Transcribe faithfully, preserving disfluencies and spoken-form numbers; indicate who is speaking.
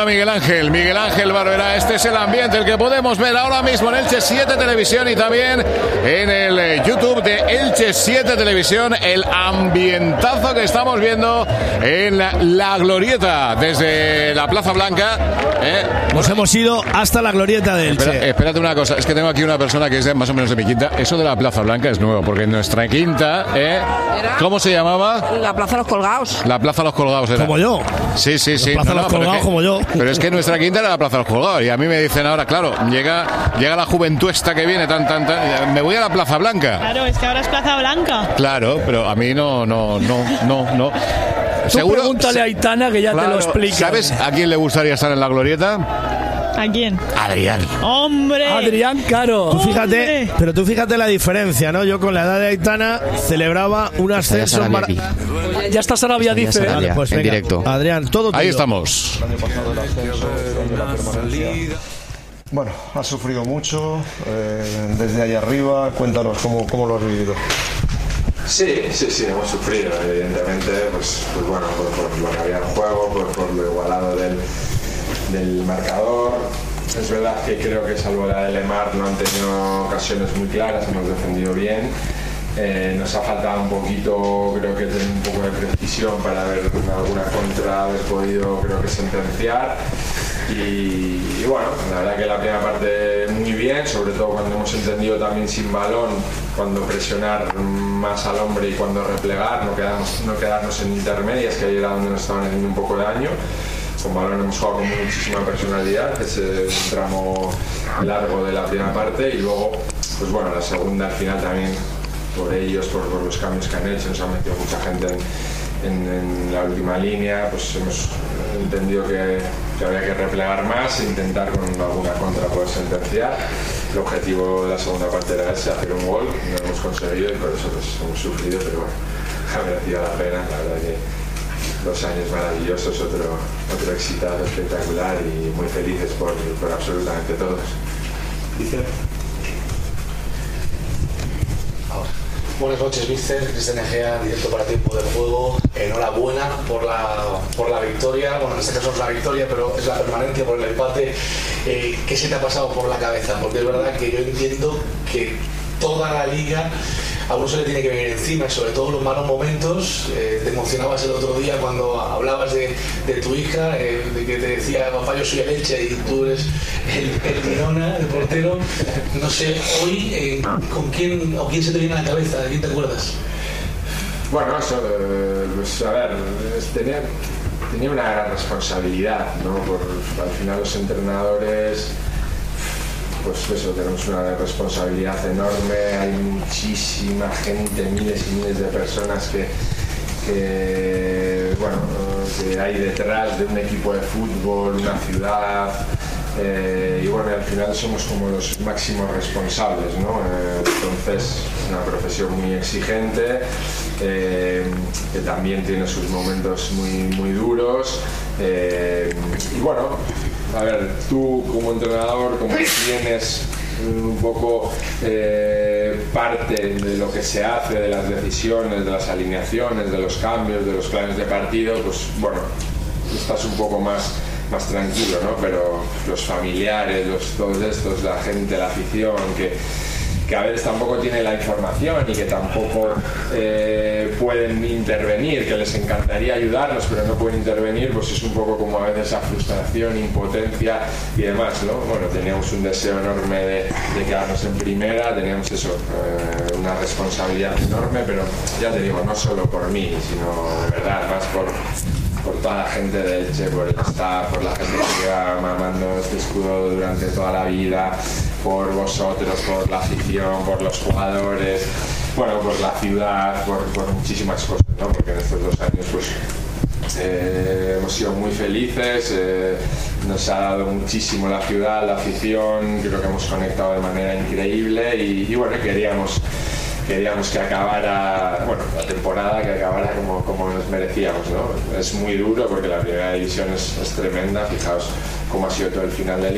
Speaker 1: Miguel Ángel, Miguel Ángel Barberá. Este es el ambiente, el que podemos ver ahora mismo en Elche siete Televisión y también en el YouTube de Elche siete Televisión. El ambientazo que estamos viendo en la, la Glorieta desde la Plaza Blanca. ¿eh?
Speaker 2: Nos hemos ido hasta la Glorieta de Elche.
Speaker 1: Espera, espérate una cosa, es que tengo aquí una persona que es de, más o menos de mi quinta. Eso de la Plaza Blanca es nuevo, porque en nuestra quinta, ¿eh? ¿cómo se llamaba?
Speaker 3: La Plaza de los Colgados.
Speaker 1: La Plaza de los Colgados era.
Speaker 2: Como yo.
Speaker 1: Sí, sí, sí.
Speaker 2: La Plaza de los Colgados
Speaker 1: que,
Speaker 2: como yo.
Speaker 1: Pero es que nuestra quinta era la Plaza de los Colgados. Y a mí me dicen ahora, claro, llega, llega la juventud esta que viene, tan, tan, tan. Me voy a la Plaza Blanca.
Speaker 4: Claro, es que ahora es Plaza Blanca.
Speaker 1: Claro, pero a mí no, no, no, no, no.
Speaker 2: Tú
Speaker 1: Seguro.
Speaker 2: Pregúntale a Aitana que ya
Speaker 1: claro,
Speaker 2: te lo explica.
Speaker 1: ¿Sabes a quién le gustaría estar en la Glorieta?
Speaker 4: ¿A quién?
Speaker 1: Adrián.
Speaker 4: ¡Hombre!
Speaker 2: Adrián Caro. Tú fíjate,
Speaker 4: ¡Hombre!
Speaker 2: pero tú fíjate la diferencia, ¿no? Yo con la edad de Aitana celebraba un ascenso en Mar... Ya está Sarabia, dice.
Speaker 5: Sarabia,
Speaker 2: Vale, pues
Speaker 5: en
Speaker 2: venga,
Speaker 5: directo.
Speaker 2: Adrián, todo tuyo.
Speaker 1: Ahí estamos.
Speaker 6: Bueno, has sufrido mucho eh, desde ahí arriba. Cuéntanos cómo, cómo lo has vivido.
Speaker 7: Sí, sí, sí, hemos sufrido, evidentemente, pues, pues bueno, por, por lo que había en juego, por, por lo igualado del, del marcador. Es verdad que creo que salvo la de Lemar no han tenido ocasiones muy claras, hemos defendido bien. Eh, nos ha faltado un poquito, creo que tener un poco de precisión para ver alguna contra, haber podido, creo que sentenciar. Y, y bueno, la verdad que la primera parte muy bien, sobre todo cuando hemos entendido también sin balón, cuando presionar más al hombre y cuando replegar, no quedarnos, no quedarnos en intermedias, que ahí era donde nos estaban haciendo un poco de daño. Con balón hemos jugado con muchísima personalidad, que es el tramo largo de la primera parte, y luego, pues bueno, la segunda al final también, por ellos, por, por los cambios que han hecho, nos ha metido mucha gente en, en, en la última línea, pues hemos entendido que, que había que replegar más e intentar con alguna contra poder sentenciar. El objetivo de la segunda parte era ese, hacer un gol, no lo hemos conseguido y por eso pues, hemos sufrido, pero bueno, ha merecido la pena, la verdad que dos años maravillosos, otro, otro exitazo espectacular y muy felices por, por absolutamente todos.
Speaker 6: Dice.
Speaker 8: Buenas noches, mister. Cristian Egea, directo para Tiempo del Juego. Enhorabuena por la, por la victoria. Bueno, en este caso es la victoria, pero es la permanencia por el empate. Eh, ¿Qué se te ha pasado por la cabeza? Porque es verdad que yo entiendo que toda la liga a uno se le tiene que venir encima, y sobre todo los malos momentos. Eh, te emocionabas el otro día cuando hablabas de, de tu hija, eh, de que te decía, papá, yo soy el Elche y tú eres el, el Girona, el portero. No sé, hoy, eh, ¿con quién o quién se te viene a la cabeza? ¿De quién te acuerdas?
Speaker 7: Bueno, eso, eh, pues a ver, tenía, tenía una gran responsabilidad, ¿no? Por, al final los entrenadores, pues eso, tenemos una responsabilidad enorme, hay muchísima gente, miles y miles de personas que, que, bueno, que hay detrás de un equipo de fútbol, una ciudad, eh, y bueno, al final somos como los máximos responsables, ¿no? Eh, entonces, es una profesión muy exigente, eh, que también tiene sus momentos muy, muy duros, eh, y bueno, a ver, tú como entrenador, como tienes un poco eh, parte de lo que se hace, de las decisiones, de las alineaciones, de los cambios, de los planes de partido, pues bueno, estás un poco más, más tranquilo, ¿no? Pero los familiares, los, todos estos, la gente, la afición, que, que a veces tampoco tiene la información y que tampoco eh, pueden intervenir, que les encantaría ayudarnos pero no pueden intervenir, pues es un poco como a veces esa frustración, impotencia y demás, ¿no? Bueno, teníamos un deseo enorme de, de quedarnos en primera, teníamos eso, eh, una responsabilidad enorme, pero ya te digo, no solo por mí, sino de verdad, más por, por toda la gente de Elche, por el staff, por la gente que lleva mamando este escudo durante toda la vida, por vosotros, por la afición, por los jugadores, bueno, por la ciudad, por, por muchísimas cosas, ¿no? Porque en estos dos años pues eh, hemos sido muy felices, eh, nos ha dado muchísimo la ciudad, la afición, creo que hemos conectado de manera increíble y, y bueno, queríamos queríamos que acabara, bueno, la temporada que acabara como, como nos merecíamos, ¿no? Es muy duro porque la primera división es, es tremenda, fijaos cómo ha sido todo el final de